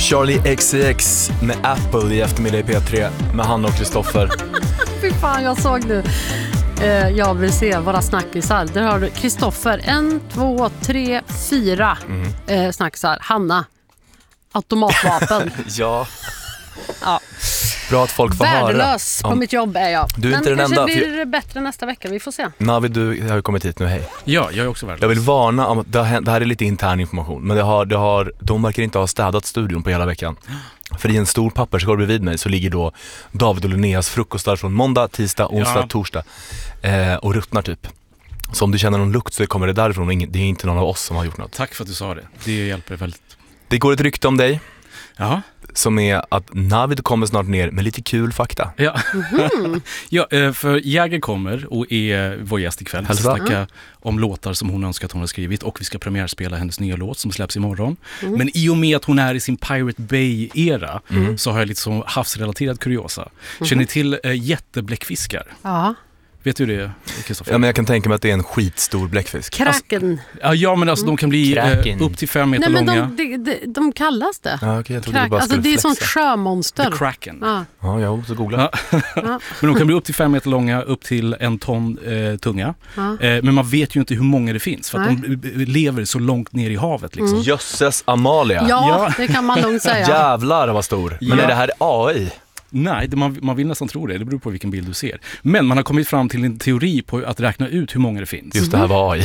Charlie XCX med Apple i eftermiddag i P3 med Hanna och Kristoffer. Fy fan, jag såg nu. Jag vill se våra snackisar. Där har du Kristoffer, 1, 2, 3, 4 snackisar. Hanna, automatvapen. Ja. Ja. Bra att folk får höra. Värdelös på mitt jobb är jag. Du är inte den kanske enda. Blir det bättre nästa vecka, vi får se. Navid, du har ju kommit hit nu, hej. Ja, jag är också värdelös. Jag vill varna om att det här är lite intern information. Men de verkar inte ha städat studion på hela veckan. För i en stor papperskorg bredvid mig så ligger då David och Linneas frukostar från måndag, tisdag, onsdag, torsdag. Och ruttnar typ. Så om du känner någon lukt så kommer det därifrån. Det är inte någon av oss som har gjort något. Tack för att du sa det. Det hjälper väldigt. Det går ett rykte om dig. Jaha. Som är att Navid kommer snart ner med lite kul fakta. Ja, ja, för Jäger kommer och är vår gäst ikväll. Vi ska snacka om låtar som hon önskar att hon har skrivit. Och vi ska premiärspela hennes nya låt som släpps imorgon. Men i och med att hon är i sin Pirate Bay-era så har jag lite så havsrelaterad kuriosa. Känner ni till jättebläckfiskar? Ja. Vet du det, Kristoffer? Ja, men jag kan tänka mig att det är en skitstor bläckfisk. Kraken. Ja, men alltså de kan bli upp till 5 meter långa. Nej, men de kallas det. Ja, okej, jag trodde det bara alltså det är sånt sjömonster. The Kraken. Ja, ja, så googla. Men de kan bli upp till 5 meter långa, upp till 1 ton tunga. Men man vet ju inte hur många det finns. För att de lever så långt ner i havet. Liksom. Jösses Amalia. Ja, det kan man lugnt säga. Jävlar vad stor. Men är det här AI? Nej, man vill nästan tro det. Det beror på vilken bild du ser. Men man har kommit fram till en teori på att räkna ut hur många det finns. Just det här var AI.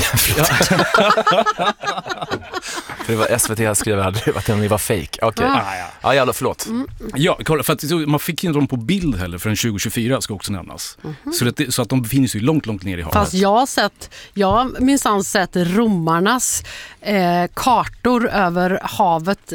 För det var SVT skrev att den var fake. Okej. Ja, jävla förlåt. Ja, kolla, för att man fick inte dem på bild heller förrän 2024 ska också nämnas. Så att de befinner sig långt ner i havet. Fast jag har minstans sett romarnas kartor över havet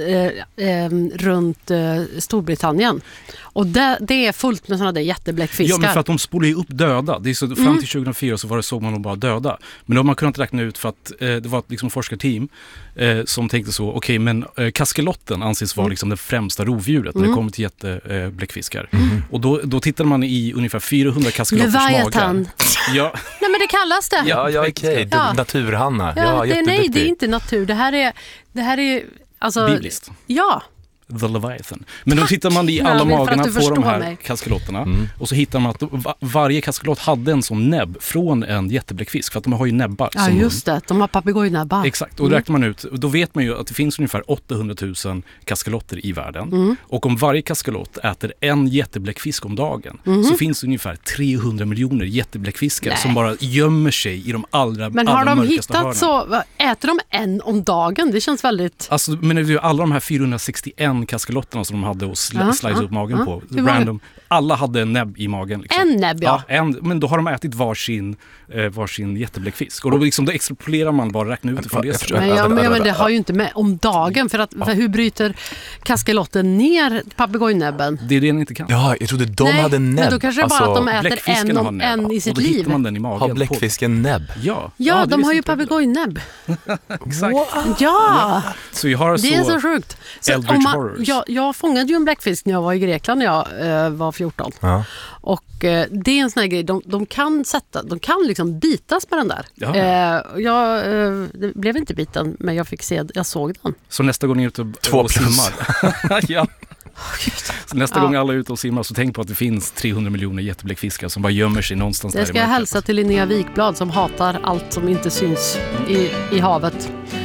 runt Storbritannien. Och det är fullt med sådana där jättebläckfiskar. Ja, men för att de spolar ju upp döda. Det är så, fram till 2004 så såg man dem bara döda. Men då har man kunnat räkna ut för att det var ett liksom forskarteam som tänkte så, okej, men kaskelotten anses vara liksom det främsta rovdjuret när det kommer till jättebläckfiskar. Och då tittade man i ungefär 400 kaskelotters magar. Ja. Nej, men det kallas det. Ja, okej. Naturhanna. Ja, nej, det är inte natur. Det här är alltså bibliskt. Ja. The Leviathan. Men då tittar man i alla magarna på de här kaskelotterna och så hittar man att varje kaskelott hade en sån näbb från en jättebläckfisk, för att de har ju näbbar. Ja, just det. De har papegojnäbbar. Exakt, och då räknar man ut, och då vet man ju att det finns ungefär 800 000 kaskelotter i världen. Och om varje kaskelott äter en jättebläckfisk om dagen så finns det ungefär 300 miljoner jättebläckfiskar som bara gömmer sig i de allra mörkaste hörnen. Men har de hittat så, äter de en om dagen? Det känns väldigt... Alltså, men det är ju alla de här 461 kaskelotterna som de hade och slice upp magen på. Random. Alla hade en näbb i magen. Liksom. En näbb, ja. Men då har de ätit varsin jättebläckfisk. Och då extrapolerar man bara, räkna ut ifrån det. Men det har ju inte med om dagen. För hur bryter kaskelotten ner papegojnäbben? Det är det den inte kan. Ja, jag trodde de hade näbb. Men då kanske det bara att de äter en i sitt liv. Då hittar man den i magen. Har bläckfisken näbb? Ja, de har ju papegojnäbb. Exakt. Ja, så vi har det är så sjukt. Eldritch Horrors. Jag fångade ju en bläckfisk när jag var i Grekland när jag var 14. Ja. Och det är en sån här grej, de kan liksom bitas med den där. Jag blev inte biten, men jag såg den. Så nästa gång ni är ute och simmar. Ja. Så nästa gång alla är ute och simmar, så tänk på att det finns 300 miljoner jättebläckfiskar som bara gömmer sig någonstans där. Det ska jag hälsa till Linnea Wikblad som hatar allt som inte syns i havet.